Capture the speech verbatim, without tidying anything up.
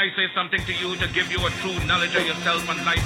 I say something to you to give you a true knowledge of yourself and life